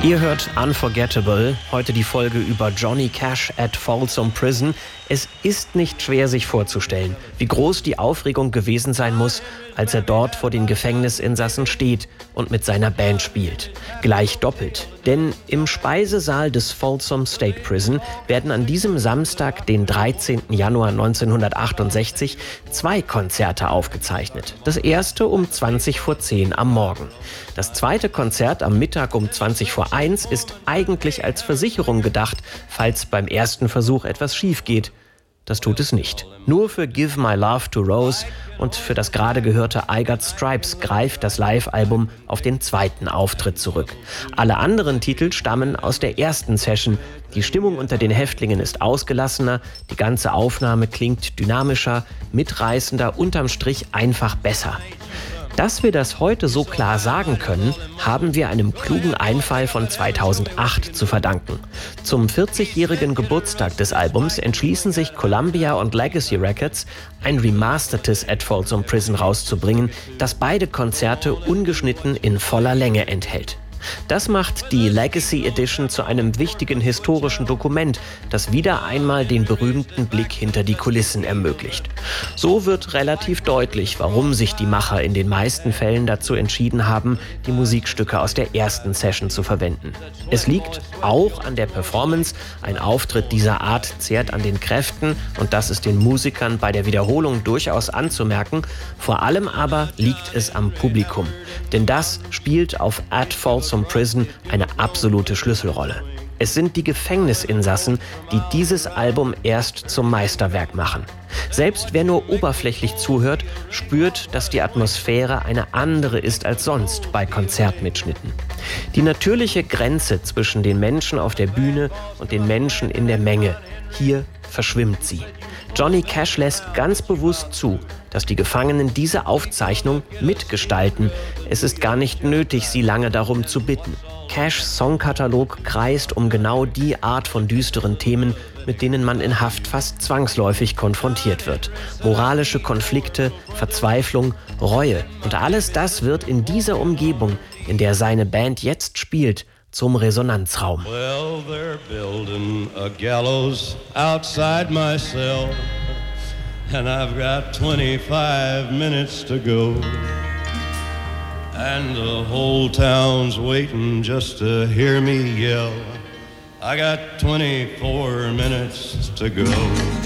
Ihr hört Unforgettable, heute die Folge über Johnny Cash at Folsom Prison. Es ist nicht schwer, sich vorzustellen, wie groß die Aufregung gewesen sein muss, als er dort vor den Gefängnisinsassen steht und mit seiner Band spielt. Gleich doppelt, denn im Speisesaal des Folsom State Prison werden an diesem Samstag, den 13. Januar 1968, 2 Konzerte aufgezeichnet. Das erste um 20:10 am Morgen. Das zweite Konzert am Mittag um 20:01 ist eigentlich als Versicherung gedacht, falls beim ersten Versuch etwas schief geht. Das tut es nicht. Nur für Give My Love to Rose und für das gerade gehörte I Got Stripes greift das Live-Album auf den zweiten Auftritt zurück. Alle anderen Titel stammen aus der ersten Session. Die Stimmung unter den Häftlingen ist ausgelassener, die ganze Aufnahme klingt dynamischer, mitreißender, unterm Strich einfach besser. Dass wir das heute so klar sagen können, haben wir einem klugen Einfall von 2008 zu verdanken. Zum 40-jährigen Geburtstag des Albums entschließen sich Columbia und Legacy Records, ein remastertes At Folsom Prison rauszubringen, das beide Konzerte ungeschnitten in voller Länge enthält. Das macht die Legacy Edition zu einem wichtigen historischen Dokument, das wieder einmal den berühmten Blick hinter die Kulissen ermöglicht. So wird relativ deutlich, warum sich die Macher in den meisten Fällen dazu entschieden haben, die Musikstücke aus der ersten Session zu verwenden. Es liegt auch an der Performance. Ein Auftritt dieser Art zehrt an den Kräften und das ist den Musikern bei der Wiederholung durchaus anzumerken. Vor allem aber liegt es am Publikum. Denn das spielt auf At Folsom Prison eine absolute Schlüsselrolle. Es sind die Gefängnisinsassen, die dieses Album erst zum Meisterwerk machen. Selbst wer nur oberflächlich zuhört, spürt, dass die Atmosphäre eine andere ist als sonst bei Konzertmitschnitten. Die natürliche Grenze zwischen den Menschen auf der Bühne und den Menschen in der Menge, hier verschwimmt sie. Johnny Cash lässt ganz bewusst zu, dass die Gefangenen diese Aufzeichnung mitgestalten. Es ist gar nicht nötig, sie lange darum zu bitten. Cashs Songkatalog kreist um genau die Art von düsteren Themen, mit denen man in Haft fast zwangsläufig konfrontiert wird. Moralische Konflikte, Verzweiflung, Reue und alles das wird in dieser Umgebung, in der seine Band jetzt spielt, zum Resonanzraum. Well, they're building a gallows outside my cell, and I've got 25 minutes to go, and the whole town's waiting just to hear me yell. I got 24 minutes to go.